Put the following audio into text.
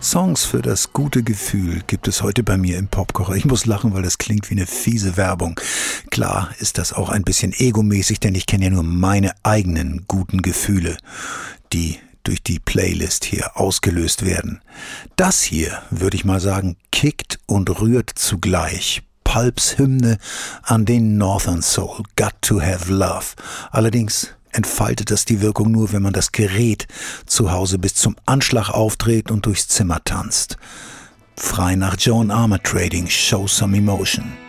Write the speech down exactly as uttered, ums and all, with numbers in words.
Songs für das gute Gefühl gibt es heute bei mir im Popkocher. Ich muss lachen, weil das klingt wie eine fiese Werbung. Klar ist das auch ein bisschen egomäßig, denn ich kenne ja nur meine eigenen guten Gefühle, die durch die Playlist hier ausgelöst werden. Das hier, würde ich mal sagen, kickt und rührt zugleich. Pulps Hymne an den Northern Soul, Got to Have Love. Allerdings entfaltet das die Wirkung nur, wenn man das Gerät zu Hause bis zum Anschlag aufdreht und durchs Zimmer tanzt. Frei nach Joan Armatrading, Show Some Emotion.